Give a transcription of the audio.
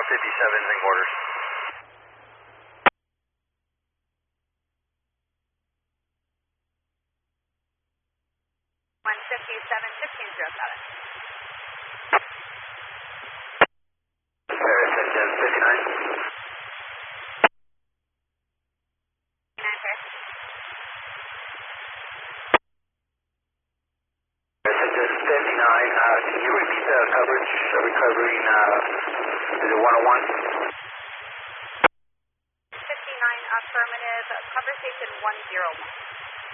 57's in quarters. Attention 59. Attention 59. Can you repeat the coverage recovering? Is it 101? 59 affirmative. Cover station 101.